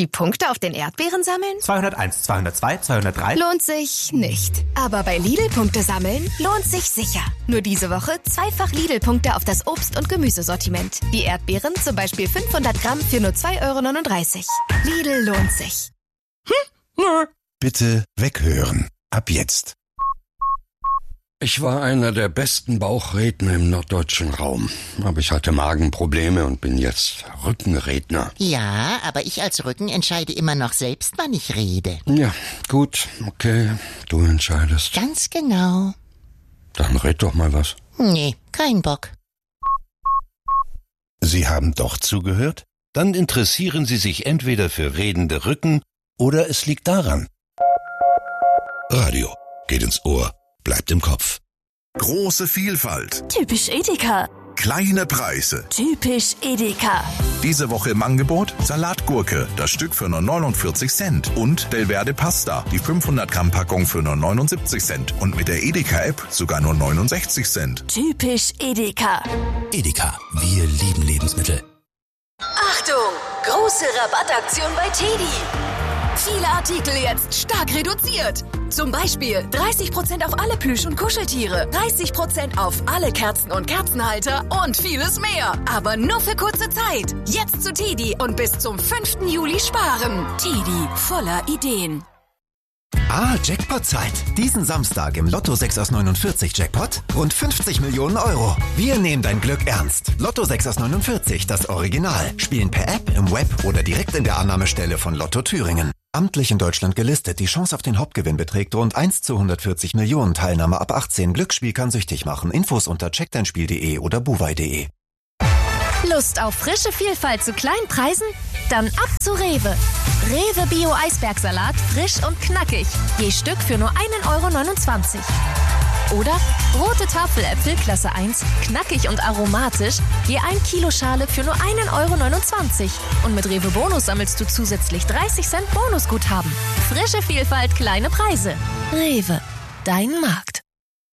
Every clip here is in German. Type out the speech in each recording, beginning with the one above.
Die Punkte auf den Erdbeeren sammeln? 201, 202, 203. Lohnt sich nicht. Aber bei Lidl Punkte sammeln lohnt sich sicher. Nur diese Woche zweifach Lidl-Punkte auf das Obst- und Gemüsesortiment. Die Erdbeeren zum Beispiel 500 Gramm für nur 2,39 €. Lidl lohnt sich. Bitte weghören. Ab jetzt. Ich war einer der besten Bauchredner im norddeutschen Raum. Aber ich hatte Magenprobleme und bin jetzt Rückenredner. Ja, aber ich als Rücken entscheide immer noch selbst, wann ich rede. Ja, gut, okay, du entscheidest. Ganz genau. Dann red doch mal was. Nee, kein Bock. Sie haben doch zugehört? Dann interessieren Sie sich entweder für redende Rücken oder es liegt daran. Radio geht ins Ohr, bleibt im Kopf. Große Vielfalt. Typisch Edeka. Kleine Preise. Typisch Edeka. Diese Woche im Angebot Salatgurke, das Stück für nur 49 Cent. Und Delverde Pasta, die 500 Gramm Packung für nur 79 Cent. Und mit der Edeka-App sogar nur 69 Cent. Typisch Edeka. Edeka, wir lieben Lebensmittel. Achtung! Große Rabattaktion bei Teddy. Viele Artikel jetzt stark reduziert. Zum Beispiel 30% auf alle Plüsch- und Kuscheltiere, 30% auf alle Kerzen und Kerzenhalter und vieles mehr. Aber nur für kurze Zeit. Jetzt zu Teddy und bis zum 5. Juli sparen. Teddy, voller Ideen. Jackpot-Zeit. Diesen Samstag im Lotto 6 aus 49 Jackpot rund 50 Millionen Euro. Wir nehmen dein Glück ernst. Lotto 6 aus 49, das Original. Spielen per App, im Web oder direkt in der Annahmestelle von Lotto Thüringen. Amtlich in Deutschland gelistet. Die Chance auf den Hauptgewinn beträgt rund 1 zu 140 Millionen. Teilnahme ab 18. Glücksspiel kann süchtig machen. Infos unter checkdeinspiel.de oder buwei.de. Lust auf frische Vielfalt zu kleinen Preisen? Dann ab zu Rewe. Rewe Bio Eisbergsalat, frisch und knackig. Je Stück für nur 1,29 €. Oder rote Tafeläpfel Klasse 1, knackig und aromatisch, je 1 Kilo Schale für nur 1,29 €. Und mit Rewe Bonus sammelst du zusätzlich 30 Cent Bonusguthaben. Frische Vielfalt, kleine Preise. Rewe, dein Markt.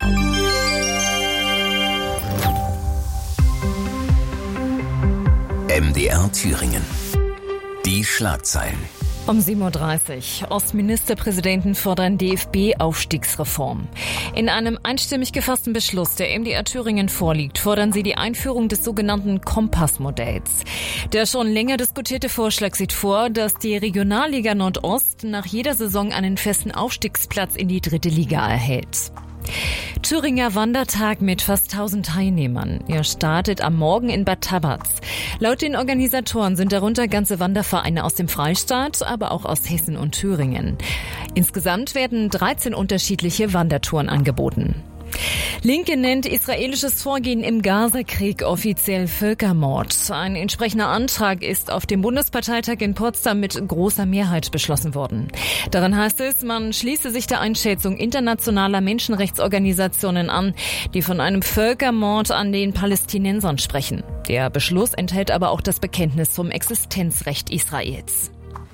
MDR Thüringen. Die Schlagzeilen. Um 7:30 Uhr. Ostministerpräsidenten fordern DFB-Aufstiegsreform. In einem einstimmig gefassten Beschluss, der MDR Thüringen vorliegt, fordern sie die Einführung des sogenannten Kompassmodells. Der schon länger diskutierte Vorschlag sieht vor, dass die Regionalliga Nordost nach jeder Saison einen festen Aufstiegsplatz in die 3. Liga erhält. Thüringer Wandertag mit fast 1000 Teilnehmern. Er startet am Morgen in Bad Tabatz. Laut den Organisatoren sind darunter ganze Wandervereine aus dem Freistaat, aber auch aus Hessen und Thüringen. Insgesamt werden 13 unterschiedliche Wandertouren angeboten. Linke nennt israelisches Vorgehen im Gaza-Krieg offiziell Völkermord. Ein entsprechender Antrag ist auf dem Bundesparteitag in Potsdam mit großer Mehrheit beschlossen worden. Darin heißt es, man schließe sich der Einschätzung internationaler Menschenrechtsorganisationen an, die von einem Völkermord an den Palästinensern sprechen. Der Beschluss enthält aber auch das Bekenntnis zum Existenzrecht Israels.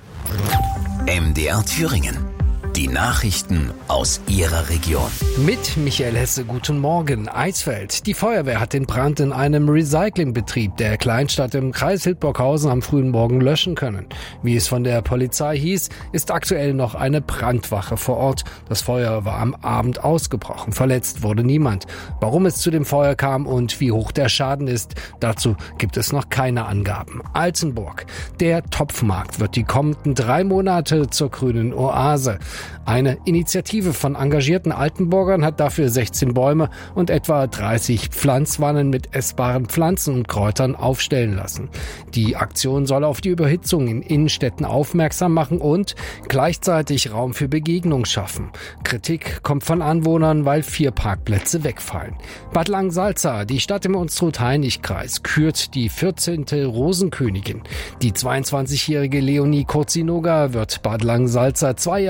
MDR Thüringen. Die Nachrichten aus Ihrer Region. Mit Michael Hesse, guten Morgen. Eisfeld. Die Feuerwehr hat den Brand in einem Recyclingbetrieb der Kleinstadt im Kreis Hildburghausen am frühen Morgen löschen können. Wie es von der Polizei hieß, ist aktuell noch eine Brandwache vor Ort. Das Feuer war am Abend ausgebrochen. Verletzt wurde niemand. Warum es zu dem Feuer kam und wie hoch der Schaden ist, dazu gibt es noch keine Angaben. Altenburg. Der Topfmarkt wird die kommenden 3 Monate zur grünen Oase. Eine Initiative von engagierten Altenburgern hat dafür 16 Bäume und etwa 30 Pflanzwannen mit essbaren Pflanzen und Kräutern aufstellen lassen. Die Aktion soll auf die Überhitzung in Innenstädten aufmerksam machen und gleichzeitig Raum für Begegnung schaffen. Kritik kommt von Anwohnern, weil 4 Parkplätze wegfallen. Bad Langensalza, die Stadt im Unstrut-Hainich-Kreis, kürt die 14. Rosenkönigin. Die 22-jährige Leonie Kurzinoga wird Bad Langensalza 2 Jahre im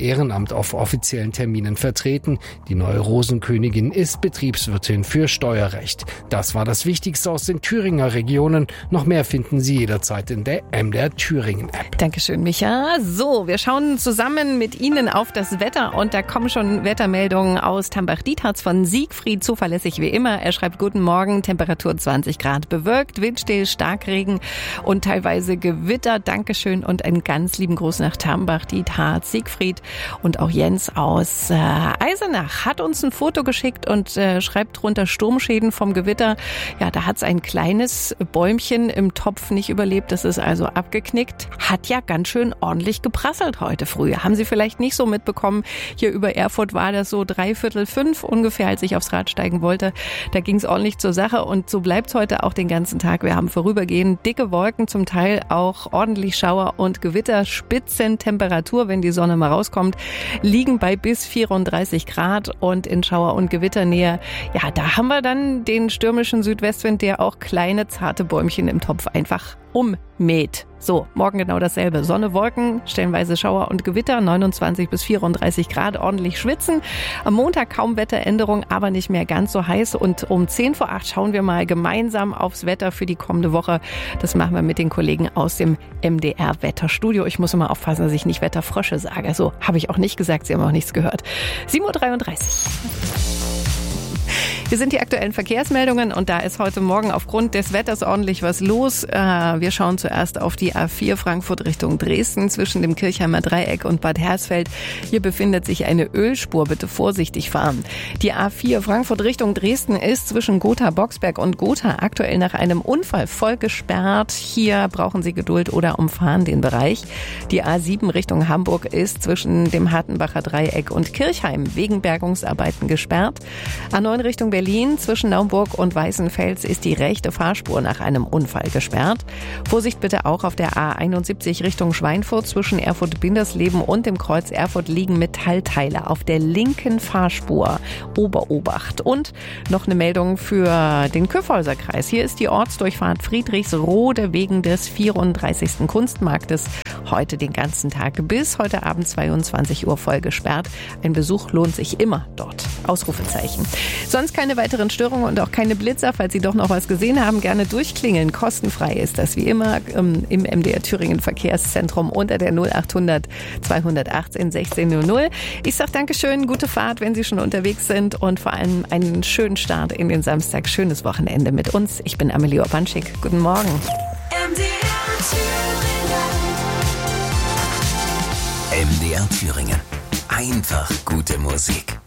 Ehrenamt auf offiziellen Terminen vertreten. Die neue Rosenkönigin ist Betriebswirtin für Steuerrecht. Das war das Wichtigste aus den Thüringer Regionen. Noch mehr finden Sie jederzeit in der MDR Thüringen App. Dankeschön, Micha. So, wir schauen zusammen mit Ihnen auf das Wetter und da kommen schon Wettermeldungen aus Tambach-Dietharz von Siegfried, zuverlässig wie immer. Er schreibt: Guten Morgen, Temperatur 20 Grad, bewölkt, windstill, Starkregen und teilweise Gewitter. Dankeschön und einen ganz lieben Gruß nach Tambach-Dietharz. Siegfried und auch Jens aus Eisenach hat uns ein Foto geschickt und schreibt drunter: Sturmschäden vom Gewitter. Ja, da hat's ein kleines Bäumchen im Topf nicht überlebt. Das ist also abgeknickt. Hat ja ganz schön ordentlich geprasselt heute früh. Haben Sie vielleicht nicht so mitbekommen. Hier über Erfurt war das so 4:45 ungefähr, als ich aufs Rad steigen wollte. Da ging's ordentlich zur Sache und so bleibt's heute auch den ganzen Tag. Wir haben vorübergehend dicke Wolken, zum Teil auch ordentlich Schauer und Gewitter. Spitzentemperatur, wenn die Sonne mal rauskommt, liegen bei bis 34 Grad und in Schauer- und Gewitternähe. Ja, da haben wir dann den stürmischen Südwestwind, der auch kleine, zarte Bäumchen im Topf einfach ummäht. So, morgen genau dasselbe. Sonne, Wolken, stellenweise Schauer und Gewitter, 29 bis 34 Grad, ordentlich schwitzen. Am Montag kaum Wetteränderung, aber nicht mehr ganz so heiß. Und um 7:10 schauen wir mal gemeinsam aufs Wetter für die kommende Woche. Das machen wir mit den Kollegen aus dem MDR-Wetterstudio. Ich muss immer aufpassen, dass ich nicht Wetterfrösche sage. So, habe ich auch nicht gesagt, Sie haben auch nichts gehört. 7:33 Uhr. Wir sind die aktuellen Verkehrsmeldungen und da ist heute Morgen aufgrund des Wetters ordentlich was los. Wir schauen zuerst auf die A4 Frankfurt Richtung Dresden zwischen dem Kirchheimer Dreieck und Bad Hersfeld. Hier befindet sich eine Ölspur, bitte vorsichtig fahren. Die A4 Frankfurt Richtung Dresden ist zwischen Gotha-Boxberg und Gotha aktuell nach einem Unfall voll gesperrt. Hier brauchen Sie Geduld oder umfahren den Bereich. Die A7 Richtung Hamburg ist zwischen dem Hartenbacher Dreieck und Kirchheim wegen Bergungsarbeiten gesperrt. A9 Richtung Berlin zwischen Naumburg und Weißenfels ist die rechte Fahrspur nach einem Unfall gesperrt. Vorsicht bitte auch auf der A71 Richtung Schweinfurt zwischen Erfurt-Bindersleben und dem Kreuz Erfurt liegen Metallteile auf der linken Fahrspur. Obacht. Und noch eine Meldung für den Kyffhäuser-Kreis. Hier ist die Ortsdurchfahrt Friedrichsrode wegen des 34. Kunstmarktes heute den ganzen Tag bis heute Abend 22 Uhr voll gesperrt. Ein Besuch lohnt sich immer dort. Ausrufezeichen. Sonst keine weiteren Störungen und auch keine Blitzer. Falls Sie doch noch was gesehen haben, gerne durchklingeln. Kostenfrei ist das wie immer im MDR Thüringen Verkehrszentrum unter der 0800 218 1600. Ich sage Dankeschön, gute Fahrt, wenn Sie schon unterwegs sind und vor allem einen schönen Start in den Samstag. Schönes Wochenende mit uns. Ich bin Amelie Opanschik. Guten Morgen. MDR Thüringen. Einfach gute Musik.